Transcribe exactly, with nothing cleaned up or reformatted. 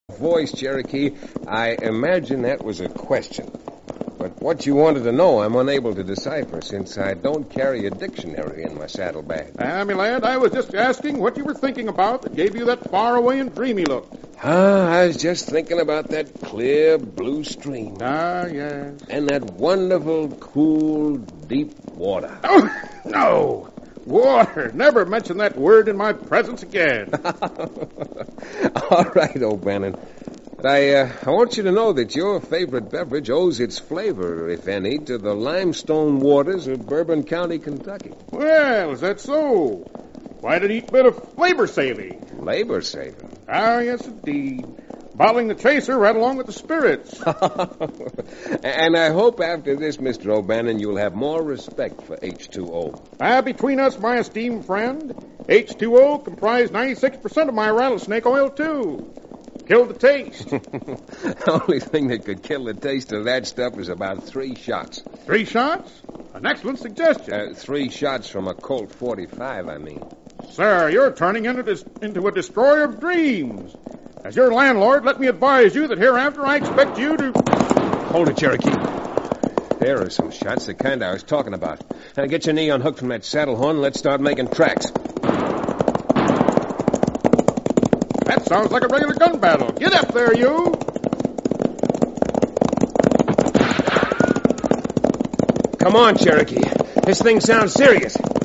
voice, Cherokee, I imagine that was a question. But what you wanted to know, I'm unable to decipher since I don't carry a dictionary in my saddlebag. Ah, my lad, I was just asking what you were thinking about that gave you that faraway and dreamy look. Ah, I was just thinking about that clear blue stream. Ah, yes. And that wonderful, cool, deep water. Oh, no! Water! Never mention that word in my presence again. All right, O'Bannon. But I, uh, I want you to know that your favorite beverage owes its flavor, if any, to the limestone waters of Bourbon County, Kentucky. Well, is that so? Quite a neat bit of flavor saving. Flavor saving? Ah, yes, indeed. Bottling the chaser right along with the spirits. And I hope after this, Mister O'Bannon, you'll have more respect for H two O. Ah, between us, my esteemed friend, H two O comprised ninety-six percent of my rattlesnake oil, too. Killed the taste. The only thing that could kill the taste of that stuff is about three shots. Three shots? An excellent suggestion. Uh, three shots from a Colt forty-five, I mean. Sir, you're turning into, this, into a destroyer of dreams. As your landlord, let me advise you that hereafter I expect you to... Hold it, Cherokee. There are some shots, the kind I was talking about. Now get your knee unhooked from that saddle horn and let's start making tracks. That sounds like a regular gun battle. Get up there, you! Come on, Cherokee. This thing sounds serious.